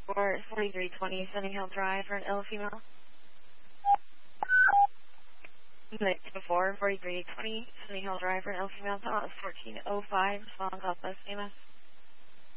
for 4320 Sunny Hill Drive for an ill female. Night before 4320 Sunny Hill Drive for an ill female. That was 1405. Respond Alpha CMS.